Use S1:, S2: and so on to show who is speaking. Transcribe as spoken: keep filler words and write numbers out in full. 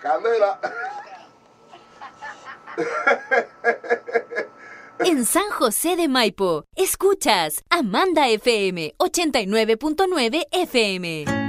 S1: Candela.
S2: En San José de Maipo, escuchas Amanda F M ochenta y nueve punto nueve F M.